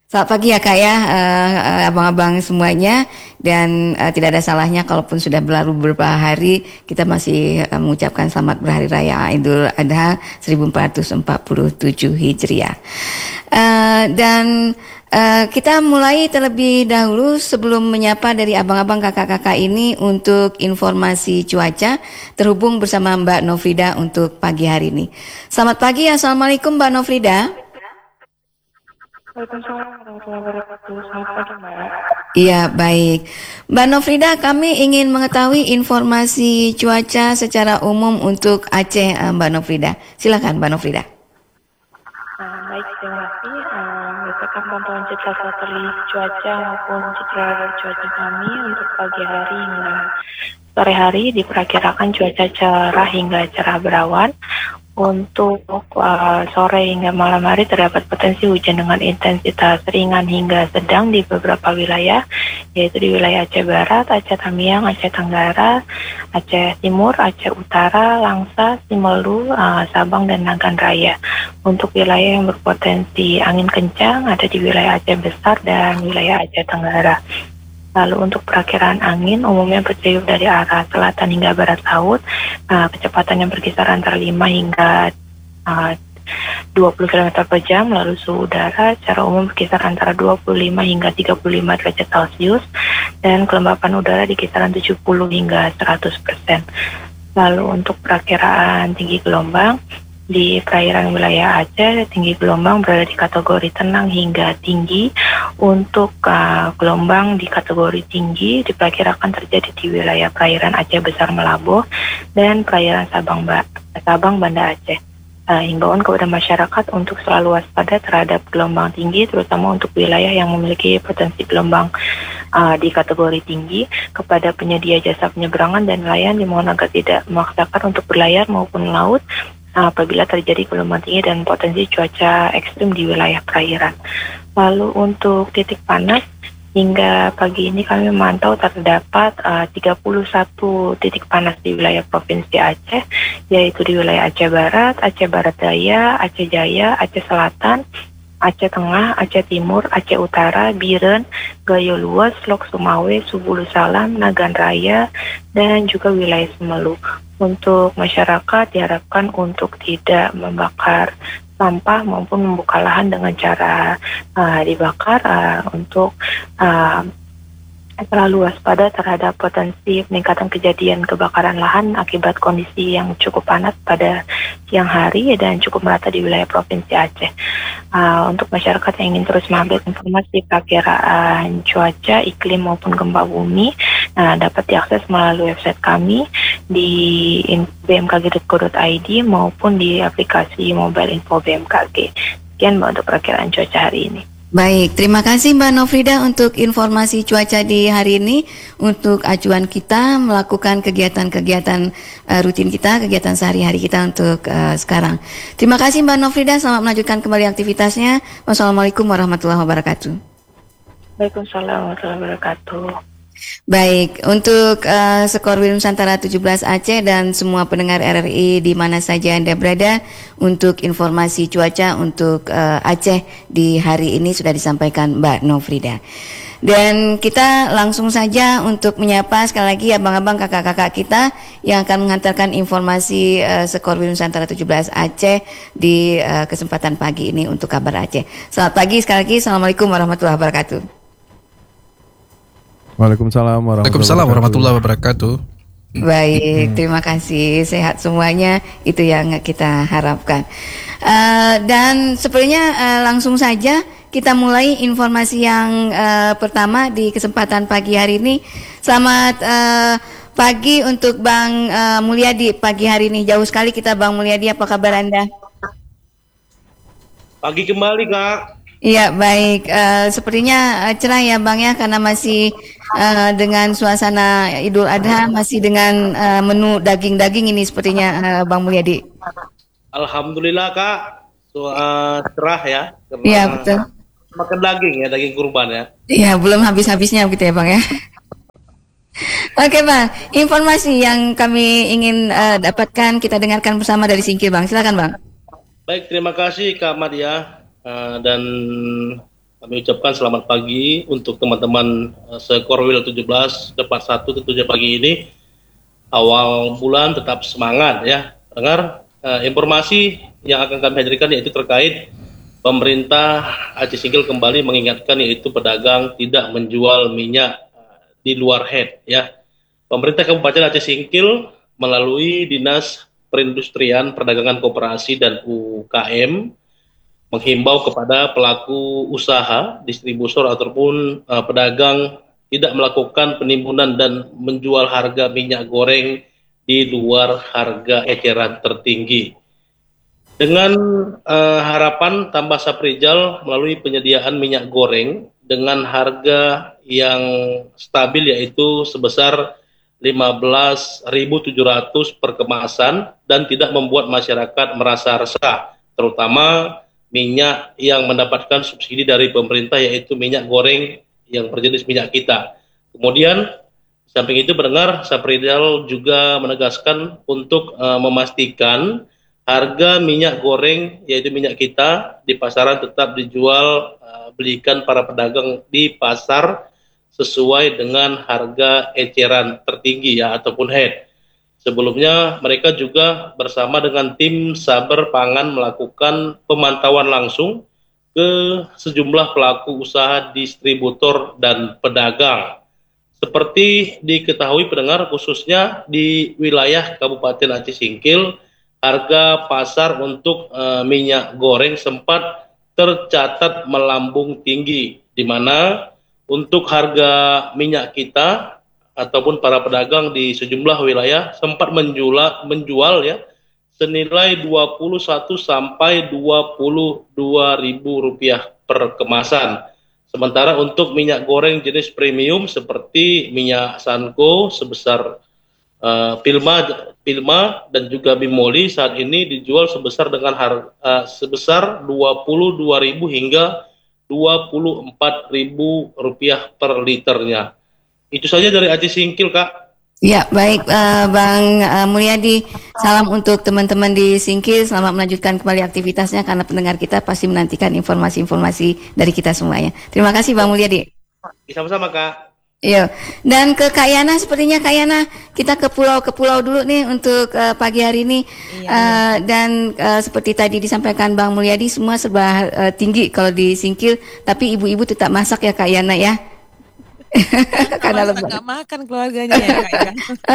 Selamat pagi ya Kak ya, abang-abang semuanya dan tidak ada salahnya kalaupun sudah berlalu beberapa hari kita masih mengucapkan selamat berhari raya Idul Adha 1447 Hijriah. Dan kita mulai terlebih dahulu sebelum menyapa dari abang-abang kakak-kakak ini untuk informasi cuaca terhubung bersama Mbak Nofrida untuk pagi hari ini. Selamat pagi, Assalamualaikum Mbak Nofrida. Waalaikumsalam warahmatullahi wabarakatuh. Selamat pagi, Mbak. Iya, baik. Mbak Nofrida, kami ingin mengetahui informasi cuaca secara umum untuk Aceh, Mbak Nofrida. Silakan, Mbak Nofrida. Baik, terima kasih. Berdasarkan pantauan citra satelit cuaca maupun citra radar cuaca kami untuk pagi hari hingga sore hari diperkirakan cuaca cerah hingga cerah berawan. Untuk sore hingga malam hari terdapat potensi hujan dengan intensitas ringan hingga sedang di beberapa wilayah, yaitu di wilayah Aceh Barat, Aceh Tamiang, Aceh Tenggara, Aceh Timur, Aceh Utara, Langsa, Simelu, Sabang, dan Nagan Raya. Untuk wilayah yang berpotensi angin kencang ada di wilayah Aceh Besar dan wilayah Aceh Tenggara. Lalu untuk perakiraan angin umumnya bertiup dari arah selatan hingga barat laut, kecepatannya berkisar antara 5 hingga 20 km per jam, lalu suhu udara secara umum berkisar antara 25 hingga 35 derajat Celcius, dan kelembapan udara di kisaran 70 hingga 100%. Lalu untuk perakiraan tinggi gelombang, di perairan wilayah Aceh, tinggi gelombang berada di kategori tenang hingga tinggi. Untuk gelombang di kategori tinggi diperkirakan terjadi di wilayah perairan Aceh Besar Melabuh dan perairan Sabang Banda Aceh. Himbauan kepada masyarakat untuk selalu waspada terhadap gelombang tinggi, terutama untuk wilayah yang memiliki potensi gelombang di kategori tinggi. Kepada penyedia jasa penyeberangan dan nelayan dimohon agar tidak memaksakan untuk berlayar maupun laut apabila terjadi gelombang tinggi dan potensi cuaca ekstrim di wilayah perairan. Lalu untuk titik panas, hingga pagi ini kami memantau terdapat 31 titik panas di wilayah Provinsi Aceh, yaitu di wilayah Aceh Barat, Aceh Barat Daya, Aceh Jaya, Aceh Selatan, Aceh Tengah, Aceh Timur, Aceh Utara, Biren, Gayo Luas, Lok Sumawe, Subulu Salam, Nagan Raya, dan juga wilayah Semelu. Untuk masyarakat diharapkan untuk tidak membakar sampah maupun membuka lahan dengan cara dibakar untuk terlalu waspada terhadap potensi peningkatan kejadian kebakaran lahan akibat kondisi yang cukup panas pada siang hari dan cukup merata di wilayah Provinsi Aceh. Untuk masyarakat yang ingin terus mengupdate informasi perakiraan cuaca, iklim maupun gempa bumi, dapat diakses melalui website kami di bmkg.go.id maupun di aplikasi mobile info BMKG. Sekian Mbak untuk perakiraan cuaca hari ini. Baik, terima kasih Mbak Nofrida untuk informasi cuaca di hari ini. Untuk acuan kita melakukan kegiatan-kegiatan rutin kita, kegiatan sehari-hari kita untuk sekarang. Terima kasih Mbak Nofrida, selamat melanjutkan kembali aktivitasnya. Wassalamualaikum warahmatullahi wabarakatuh. Waalaikumsalam warahmatullahi wabarakatuh. Baik, untuk Skor Nusantara 17 Aceh dan semua pendengar RRI di mana saja Anda berada, untuk informasi cuaca untuk Aceh di hari ini sudah disampaikan Mbak Nofrida. Dan kita langsung saja untuk menyapa sekali lagi abang-abang kakak-kakak kita yang akan mengantarkan informasi Skor Nusantara 17 Aceh di kesempatan pagi ini untuk kabar Aceh. Selamat pagi sekali lagi, Assalamualaikum warahmatullahi wabarakatuh. Waalaikumsalam warahmatullahi wabarakatuh. Baik, terima kasih. Sehat semuanya, itu yang kita harapkan. Dan sepertinya langsung saja kita mulai informasi yang pertama di kesempatan pagi hari ini. Selamat pagi untuk Bang Mulyadi pagi hari ini. Jauh sekali kita Bang Mulyadi, apa kabar Anda? Pagi kembali Kak. Iya baik, sepertinya cerah ya Bang ya, karena masih dengan suasana Idul Adha, masih dengan menu daging-daging ini sepertinya Bang Mulyadi. Alhamdulillah Kak, cerah ya. Iya betul. Makan daging ya, daging kurban ya. Iya, belum habis-habisnya gitu ya Bang ya. Oke Bang, informasi yang kami ingin dapatkan kita dengarkan bersama dari Singkil Bang, silakan Bang. Baik, terima kasih Kak Madia. Dan Kami ucapkan selamat pagi untuk teman-teman Sekorwil 17 tepat 1 7 pagi ini. Awal bulan tetap semangat ya. Dengar informasi yang akan kami hadirkan yaitu terkait pemerintah Aceh Singkil kembali mengingatkan yaitu pedagang tidak menjual minyak di luar head ya. Pemerintah Kabupaten Aceh Singkil melalui Dinas Perindustrian, Perdagangan Koperasi dan UKM menghimbau kepada pelaku usaha, distributor ataupun pedagang tidak melakukan penimbunan dan menjual harga minyak goreng di luar harga eceran tertinggi. Dengan harapan tambah Saprijal melalui penyediaan minyak goreng dengan harga yang stabil yaitu sebesar 15.700 per kemasan dan tidak membuat masyarakat merasa resah, terutama minyak yang mendapatkan subsidi dari pemerintah yaitu minyak goreng yang berjenis minyak kita. Kemudian samping itu pendengar, Saprijal juga menegaskan untuk memastikan harga minyak goreng yaitu minyak kita di pasaran tetap dijual belikan para pedagang di pasar sesuai dengan harga eceran tertinggi ya ataupun head. Sebelumnya mereka juga bersama dengan tim Saber Pangan melakukan pemantauan langsung ke sejumlah pelaku usaha distributor dan pedagang. Seperti diketahui pendengar khususnya di wilayah Kabupaten Aceh Singkil, harga pasar untuk minyak goreng sempat tercatat melambung tinggi, di mana untuk harga minyak kita ataupun para pedagang di sejumlah wilayah sempat menjual ya senilai 21 sampai 22 ribu rupiah per kemasan. Sementara untuk minyak goreng jenis premium seperti minyak Sanko sebesar Pilma dan juga Bimoli saat ini dijual sebesar dengan sebesar 22.000 hingga 24.000 rupiah per liternya. Itu saja dari Aceh Singkil, Kak. Ya, baik Bang Mulyadi. Salam untuk teman-teman di Singkil. Selamat melanjutkan kembali aktivitasnya karena pendengar kita pasti menantikan informasi-informasi dari kita semuanya. Terima kasih Bang Mulyadi. Sama-sama, Kak. Iya. Dan ke Kak Yana, sepertinya Kak Yana kita ke pulau dulu nih untuk pagi hari ini. Iya. Dan seperti tadi disampaikan Bang Mulyadi, semua serba tinggi kalau di Singkil, tapi ibu-ibu tetap masak ya Kak Yana ya. Karena lebaran nggak makan keluarganya ya Kak.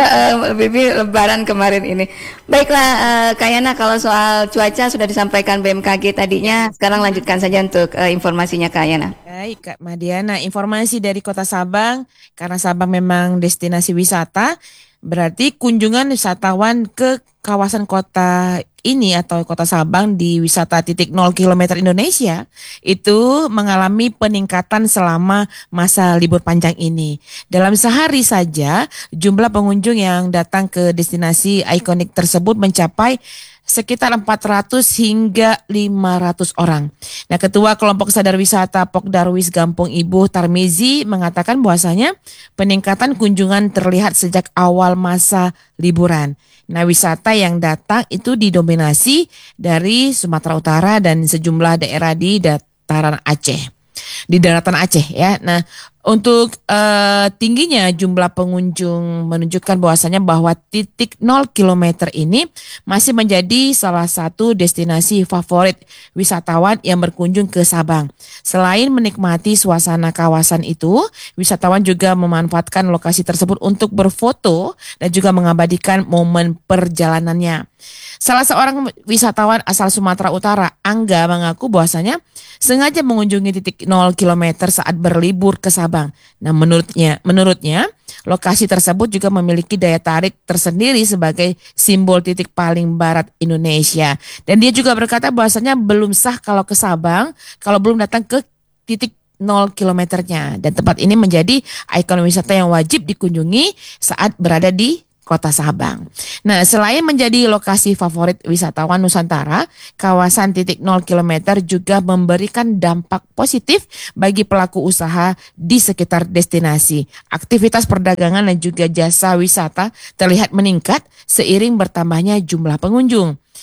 Bibi lebaran kemarin ini. Baiklah Kak Yana, kalau soal cuaca sudah disampaikan BMKG tadinya, sekarang lanjutkan saja untuk informasinya Kak Yana. Baik Kak Madiana, informasi dari Kota Sabang, karena Sabang memang destinasi wisata, berarti kunjungan wisatawan ke kawasan kota ini atau Kota Sabang di wisata titik 0 km Indonesia itu mengalami peningkatan selama masa libur panjang ini. Dalam sehari saja jumlah pengunjung yang datang ke destinasi ikonik tersebut mencapai sekitar 400 hingga 500 orang. Nah, Ketua Kelompok Sadar Wisata Pokdarwis Gampung Ibu Tarmizi mengatakan bahwasanya peningkatan kunjungan terlihat sejak awal masa liburan. Nah, wisata yang datang itu didominasi dari Sumatera Utara dan sejumlah daerah di dataran Aceh. Di daratan Aceh ya. Nah, untuk tingginya jumlah pengunjung menunjukkan bahwasannya bahwa titik 0 km ini masih menjadi salah satu destinasi favorit wisatawan yang berkunjung ke Sabang. Selain menikmati suasana kawasan itu, wisatawan juga memanfaatkan lokasi tersebut untuk berfoto dan juga mengabadikan momen perjalanannya. Salah seorang wisatawan asal Sumatera Utara, Angga, mengaku bahwasanya sengaja mengunjungi titik 0 km saat berlibur ke Sabang. Nah, menurutnya lokasi tersebut juga memiliki daya tarik tersendiri sebagai simbol titik paling barat Indonesia. Dan dia juga berkata bahwasanya belum sah kalau ke Sabang kalau belum datang ke titik 0 kilometernya. Dan tempat ini menjadi ikon wisata yang wajib dikunjungi saat berada di Kota Sabang. Nah, selain menjadi lokasi favorit wisatawan Nusantara, kawasan titik 0 km juga memberikan dampak positif bagi pelaku usaha di sekitar destinasi. Aktivitas perdagangan dan juga jasa wisata terlihat meningkat seiring bertambahnya jumlah pengunjung.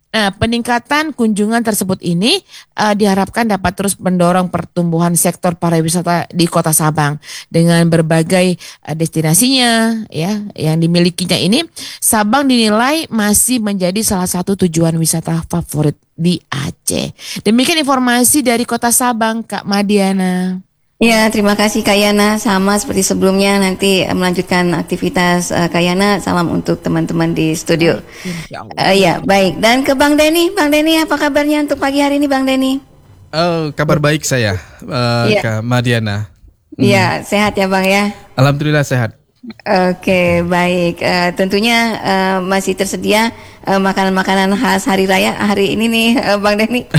Nah, peningkatan kunjungan tersebut ini diharapkan dapat terus mendorong pertumbuhan sektor pariwisata di Kota Sabang dengan berbagai destinasinya ya yang dimilikinya ini. Sabang dinilai masih menjadi salah satu tujuan wisata favorit di Aceh. Demikian informasi dari Kota Sabang, Kak Madiana. Ya, terima kasih Kak Yana. Sama seperti sebelumnya, nanti melanjutkan aktivitas Kak Yana. Salam untuk teman-teman di studio. Ya, baik. Dan ke Bang Denny. Bang Denny, apa kabarnya untuk pagi hari ini, Bang Denny? Oh, kabar baik saya, Kak Madiana. Iya, sehat ya Bang ya? Alhamdulillah sehat. Oke, baik. Tentunya masih tersedia makanan-makanan khas hari raya hari ini nih, Bang Denny.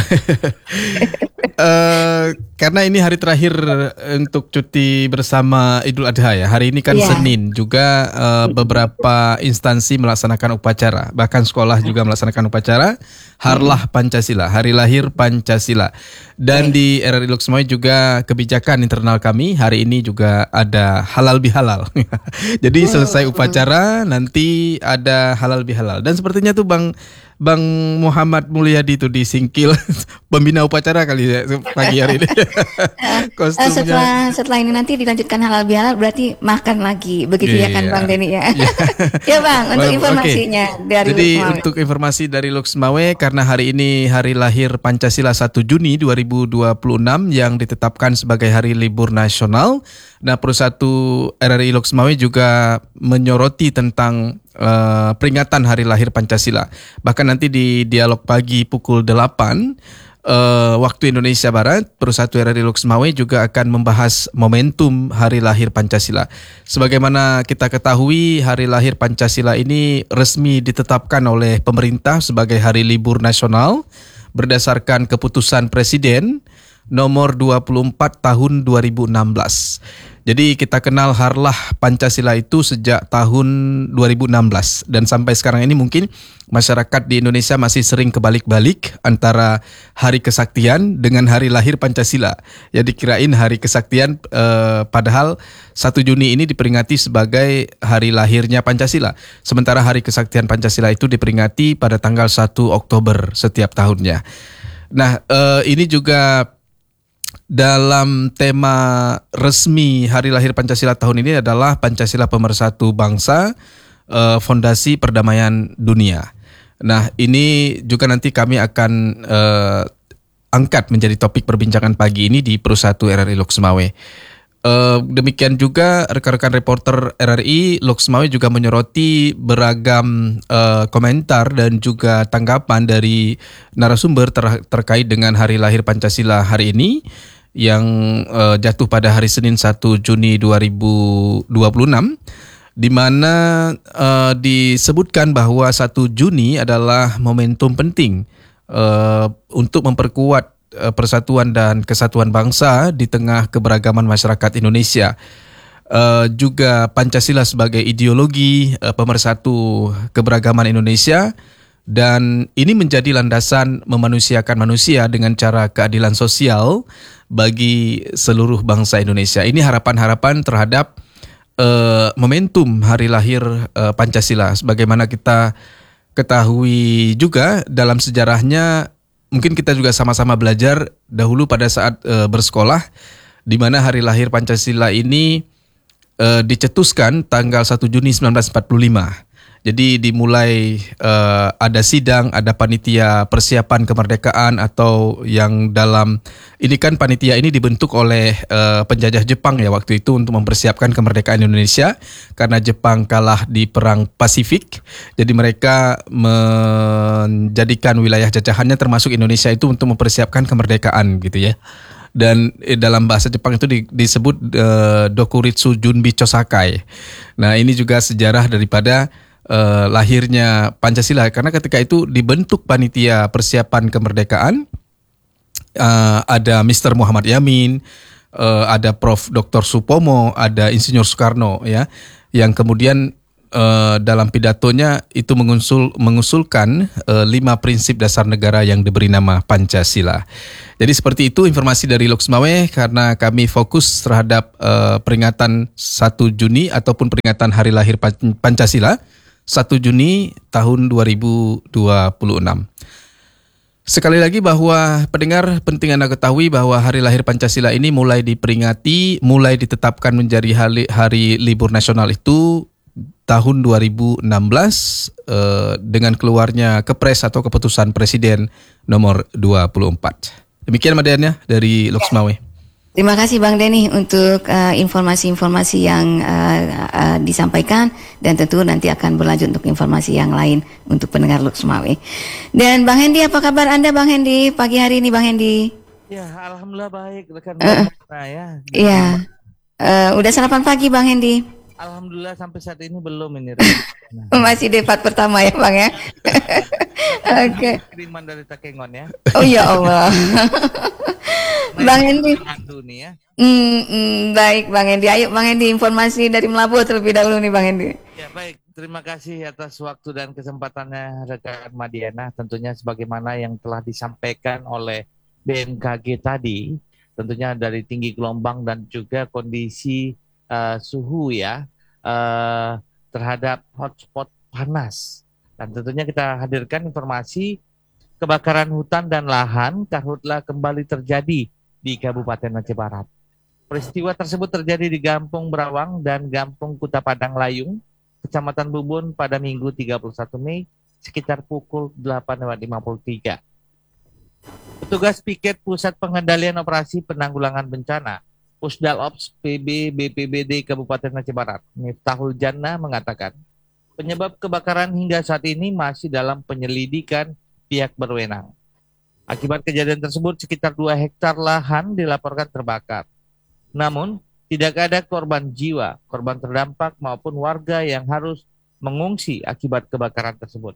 Karena ini hari terakhir untuk cuti bersama Idul Adha ya. Hari ini kan Senin juga beberapa instansi melaksanakan upacara. Bahkan sekolah juga melaksanakan upacara Harlah Pancasila, Hari Lahir Pancasila. Dan di RRI Lok Sumawe juga kebijakan internal kami hari ini juga ada halal bihalal. Jadi selesai upacara nanti ada halal bihalal. Dan sepertinya tuh Bang Muhammad Mulyadi itu disingkil pembina upacara kali ya pagi hari ini. Setelah ini nanti dilanjutkan halal bihalal berarti makan lagi begitu ya kan Bang Denny ya. Ya Bang, untuk informasinya dari Jadi untuk informasi dari Lok Sumawe karena hari ini hari lahir Pancasila 1 Juni 2026 yang ditetapkan sebagai hari libur nasional. Nah, Persatu RRI Lok Sumawe juga menyoroti tentang peringatan hari lahir Pancasila. Bahkan nanti di dialog pagi pukul 8 waktu Indonesia Barat, Persatu RRI Lok Sumawe juga akan membahas momentum hari lahir Pancasila. Sebagaimana kita ketahui, hari lahir Pancasila ini resmi ditetapkan oleh pemerintah sebagai hari libur nasional berdasarkan keputusan Presiden nomor 24 tahun 2016. Jadi kita kenal Harlah Pancasila itu sejak tahun 2016 dan sampai sekarang ini mungkin masyarakat di Indonesia masih sering kebalik-balik antara hari kesaktian dengan hari lahir Pancasila. Ya dikirain hari kesaktian padahal 1 Juni ini diperingati sebagai hari lahirnya Pancasila. Sementara hari kesaktian Pancasila itu diperingati pada tanggal 1 Oktober setiap tahunnya. Nah, ini juga dalam tema resmi Hari Lahir Pancasila tahun ini adalah Pancasila Pemersatu Bangsa, Fondasi Perdamaian Dunia. Nah, ini juga nanti kami akan angkat menjadi topik perbincangan pagi ini di Persatu RRI Lok Sumawe. Demikian juga rekan-rekan reporter RRI Lok Sumawe juga menyoroti beragam komentar dan juga tanggapan dari narasumber terkait dengan Hari Lahir Pancasila hari ini yang jatuh pada hari Senin 1 Juni 2026, di mana disebutkan bahwa 1 Juni adalah momentum penting untuk memperkuat persatuan dan kesatuan bangsa di tengah keberagaman masyarakat Indonesia. Juga Pancasila sebagai ideologi pemersatu keberagaman Indonesia, dan ini menjadi landasan memanusiakan manusia dengan cara keadilan sosial bagi seluruh bangsa Indonesia. Ini harapan-harapan terhadap momentum hari lahir Pancasila. Sebagaimana kita ketahui juga dalam sejarahnya, mungkin kita juga sama-sama belajar dahulu pada saat bersekolah, di mana hari lahir Pancasila ini dicetuskan tanggal 1 Juni 1945. Jadi dimulai ada sidang, ada panitia persiapan kemerdekaan atau yang dalam ini kan panitia ini dibentuk oleh penjajah Jepang ya waktu itu untuk mempersiapkan kemerdekaan Indonesia karena Jepang kalah di Perang Pasifik. Jadi mereka menjadikan wilayah jajahannya termasuk Indonesia itu untuk mempersiapkan kemerdekaan gitu ya. Dan dalam bahasa Jepang itu disebut Dokuritsu Junbi Chosakai. Nah, ini juga sejarah daripada lahirnya Pancasila, karena ketika itu dibentuk panitia persiapan kemerdekaan, ada Mr. Muhammad Yamin, ada Prof. Dr. Supomo, ada Insinyur Soekarno ya, yang kemudian dalam pidatonya itu mengusulkan 5 prinsip dasar negara yang diberi nama Pancasila. Jadi seperti itu informasi dari Lok Sumawe, karena kami fokus terhadap peringatan 1 Juni ataupun peringatan hari lahir Pancasila 1 Juni tahun 2026. Sekali lagi bahwa pendengar penting Anda ketahui bahwa hari lahir Pancasila ini mulai diperingati, mulai ditetapkan menjadi hari libur nasional itu tahun 2016 dengan keluarnya Kepres atau keputusan Presiden nomor 24. Demikian Madiana dari Loksmawe. Terima kasih Bang Denny untuk informasi-informasi yang disampaikan, dan tentu nanti akan berlanjut untuk informasi yang lain untuk pendengar Loksmawe. Dan Bang Hendi, apa kabar Anda Bang Hendi pagi hari ini Bang Hendi? Ya, alhamdulillah baik rekan ya. Iya. Udah sarapan pagi Bang Hendi? Alhamdulillah sampai saat ini belum ini. Masih debat pertama ya Bang ya. Oke. Kiriman dari Takengon ya. Oh ya Allah. Bang Hendi. Ya. Baik Bang Hendi. Ayo Bang Hendi, informasi dari Melabuh terlebih dahulu nih Bang Hendi. Ya baik, terima kasih atas waktu dan kesempatannya rekan Madiana. Tentunya sebagaimana yang telah disampaikan oleh BMKG tadi, tentunya dari tinggi gelombang dan juga kondisi suhu ya terhadap hotspot panas. Dan tentunya kita hadirkan informasi kebakaran hutan dan lahan karhutlah kembali terjadi di Kabupaten Aceh Barat. Peristiwa tersebut terjadi di Gampung Berawang dan Gampung Kuta Padang Layung, Kecamatan Bubun pada Minggu 31 Mei sekitar pukul 8.53. Petugas piket Pusat Pengendalian Operasi Penanggulangan Bencana Pusdal Ops PB BPBD Kabupaten Aceh Barat, Miftahul Jannah mengatakan, penyebab kebakaran hingga saat ini masih dalam penyelidikan pihak berwenang. Akibat kejadian tersebut, sekitar 2 hektar lahan dilaporkan terbakar. Namun, tidak ada korban jiwa, korban terdampak maupun warga yang harus mengungsi akibat kebakaran tersebut.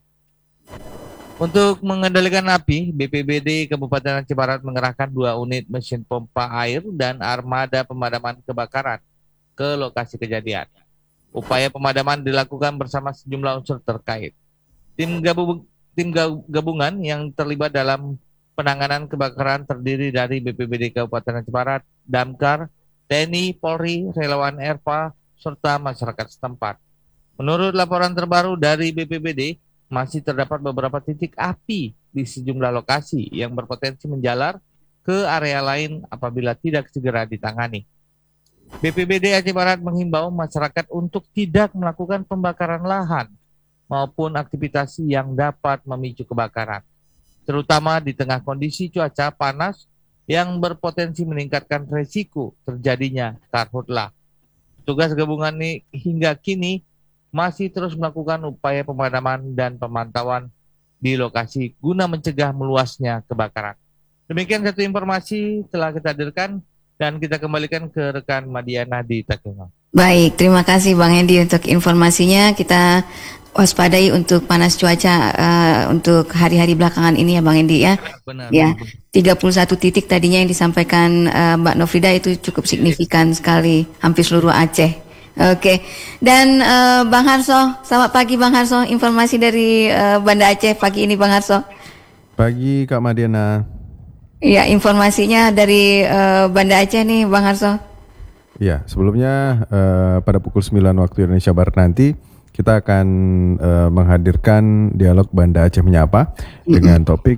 Untuk mengendalikan api, BPBD Kabupaten Aceh Barat mengerahkan 2 unit mesin pompa air dan armada pemadaman kebakaran ke lokasi kejadian. Upaya pemadaman dilakukan bersama sejumlah unsur terkait. Tim gabungan yang terlibat dalam penanganan kebakaran terdiri dari BPBD Kabupaten Aceh Barat, Damkar, TNI, Polri, relawan ERPA, serta masyarakat setempat. Menurut laporan terbaru dari BPBD, masih terdapat beberapa titik api di sejumlah lokasi yang berpotensi menjalar ke area lain apabila tidak segera ditangani. BPBD Aceh Barat menghimbau masyarakat untuk tidak melakukan pembakaran lahan maupun aktivitas yang dapat memicu kebakaran, terutama di tengah kondisi cuaca panas yang berpotensi meningkatkan resiko terjadinya karhutlah. Tugas gabungan ini hingga kini masih terus melakukan upaya pemadaman dan pemantauan di lokasi guna mencegah meluasnya kebakaran. Demikian satu informasi telah kita hadirkan dan kita kembalikan ke rekan Madiana di Takengon. Baik, terima kasih Bang Hendi untuk informasinya. Kita waspadai untuk panas cuaca untuk hari-hari belakangan ini ya Bang Hendi ya. Benar. Ya, 31 titik tadinya yang disampaikan Mbak Nofrida itu cukup signifikan sekali, hampir seluruh Aceh. Oke, dan Bang Harso, selamat pagi Bang Harso, informasi dari Banda Aceh pagi ini Bang Harso. Pagi Kak Madiana. Iya, informasinya dari Banda Aceh nih Bang Harso. Ya, sebelumnya pada pukul 9 waktu Indonesia Barat nanti kita akan menghadirkan dialog Banda Aceh Menyapa dengan topik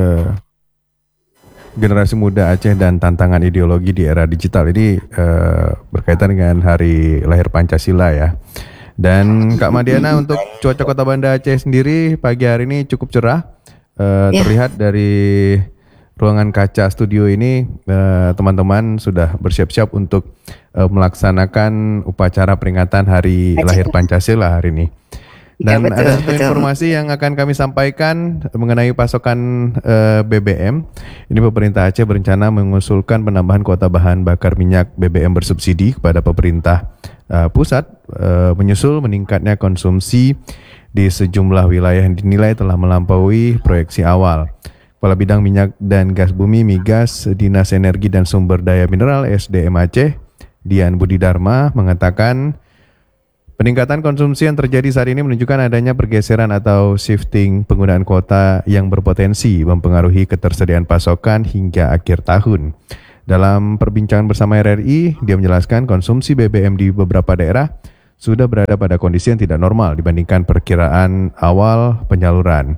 generasi muda Aceh dan tantangan ideologi di era digital. Ini berkaitan dengan hari lahir Pancasila ya. Dan Kak Madiana, untuk cuaca Kota Banda Aceh sendiri pagi hari ini cukup cerah. Terlihat dari ruangan kaca studio ini teman-teman sudah bersiap-siap untuk melaksanakan upacara peringatan hari lahir Pancasila hari ini. Dan betul, ada satu informasi yang akan kami sampaikan mengenai pasokan BBM. Ini pemerintah Aceh berencana mengusulkan penambahan kuota bahan bakar minyak BBM bersubsidi kepada pemerintah pusat menyusul meningkatnya konsumsi di sejumlah wilayah yang dinilai telah melampaui proyeksi awal. Kepala Bidang Minyak dan Gas Bumi Migas Dinas Energi dan Sumber Daya Mineral SDM Aceh, Dian Budi Dharma, mengatakan peningkatan konsumsi yang terjadi saat ini menunjukkan adanya pergeseran atau shifting penggunaan kuota yang berpotensi mempengaruhi ketersediaan pasokan hingga akhir tahun. Dalam perbincangan bersama RRI, dia menjelaskan konsumsi BBM di beberapa daerah sudah berada pada kondisi yang tidak normal dibandingkan perkiraan awal penyaluran.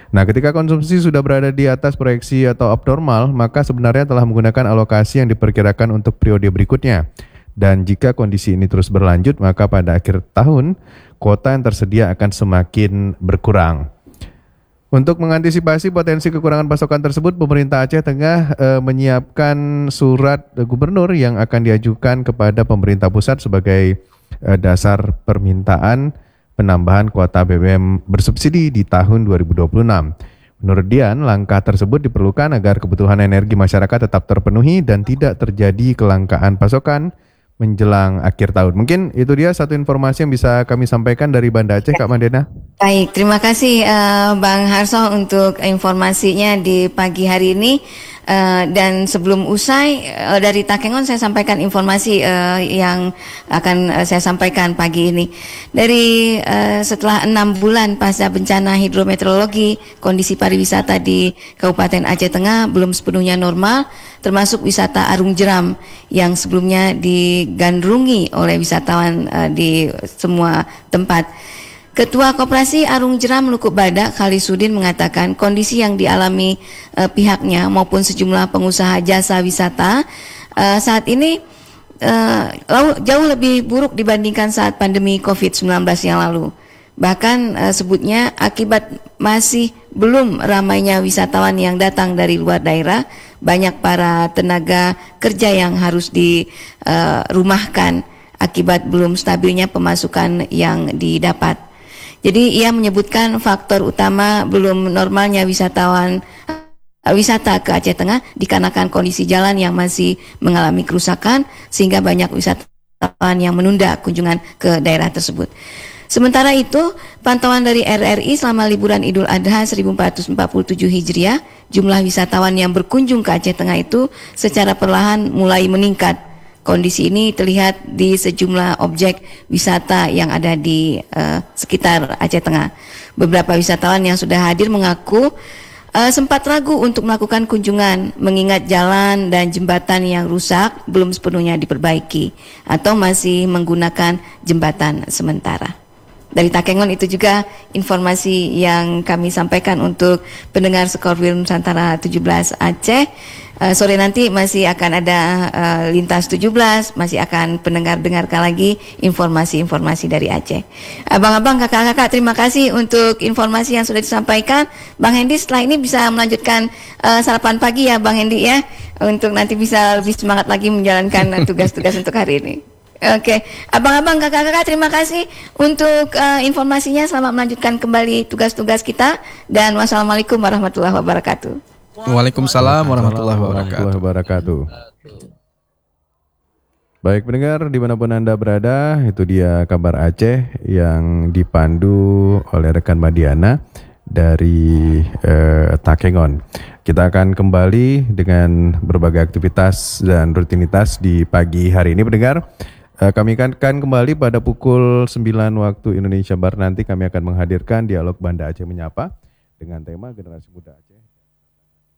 Nah, ketika konsumsi sudah berada di atas proyeksi atau abnormal, maka sebenarnya telah menggunakan alokasi yang diperkirakan untuk periode berikutnya. Dan jika kondisi ini terus berlanjut, maka pada akhir tahun, kuota yang tersedia akan semakin berkurang. Untuk mengantisipasi potensi kekurangan pasokan tersebut, pemerintah Aceh Tengah menyiapkan surat gubernur yang akan diajukan kepada pemerintah pusat sebagai dasar permintaan penambahan kuota BBM bersubsidi di tahun 2026. Menurut Dian, langkah tersebut diperlukan agar kebutuhan energi masyarakat tetap terpenuhi dan tidak terjadi kelangkaan pasokan menjelang akhir tahun. Mungkin itu dia satu informasi yang bisa kami sampaikan dari Banda Aceh, Kak Madiana. Baik, terima kasih Bang Harso untuk informasinya di pagi hari ini. Dan sebelum usai dari Takengon saya sampaikan informasi yang akan saya sampaikan pagi ini. Dari setelah 6 bulan pasca bencana hidrometeorologi, kondisi pariwisata di Kabupaten Aceh Tengah belum sepenuhnya normal, termasuk wisata Arung Jeram yang sebelumnya digandrungi oleh wisatawan di semua tempat. Ketua Koperasi Arung Jeram Lukuk Badak Khalisudin mengatakan kondisi yang dialami pihaknya maupun sejumlah pengusaha jasa wisata saat ini jauh lebih buruk dibandingkan saat pandemi COVID-19 yang lalu. Bahkan sebutnya akibat masih belum ramainya wisatawan yang datang dari luar daerah, banyak para tenaga kerja yang harus dirumahkan akibat belum stabilnya pemasukan yang didapat. Jadi ia menyebutkan faktor utama belum normalnya wisata ke Aceh Tengah dikarenakan kondisi jalan yang masih mengalami kerusakan sehingga banyak wisatawan yang menunda kunjungan ke daerah tersebut. Sementara itu, pantauan dari RRI selama liburan Idul Adha 1447 Hijriah, jumlah wisatawan yang berkunjung ke Aceh Tengah itu secara perlahan mulai meningkat. Kondisi ini terlihat di sejumlah objek wisata yang ada di sekitar Aceh Tengah. Beberapa wisatawan yang sudah hadir mengaku sempat ragu untuk melakukan kunjungan mengingat jalan dan jembatan yang rusak belum sepenuhnya diperbaiki atau masih menggunakan jembatan sementara. Dari Takengon itu juga informasi yang kami sampaikan untuk pendengar Skorwil Nusantara 17 Aceh. Sore nanti masih akan ada lintas 17, masih akan dengarkan lagi informasi-informasi dari Aceh. Abang-abang, kakak-kakak, terima kasih untuk informasi yang sudah disampaikan. Bang Hendi setelah ini bisa melanjutkan sarapan pagi ya Bang Hendi ya, untuk nanti bisa lebih semangat lagi menjalankan tugas-tugas untuk hari ini. Oke, abang-abang, kakak-kakak, terima kasih untuk informasinya. Selamat melanjutkan kembali tugas-tugas kita dan wassalamualaikum warahmatullahi wabarakatuh. Waalaikumsalam warahmatullahi wabarakatuh. Baik pendengar dimanapun Anda berada, itu dia kabar Aceh yang dipandu oleh rekan Madiana dari Takengon. Kita akan kembali dengan berbagai aktivitas dan rutinitas di pagi hari ini pendengar. Kami akan kembali pada pukul 9 waktu Indonesia Barat. Nanti kami akan menghadirkan dialog Banda Aceh Menyapa dengan tema Generasi Muda Aceh.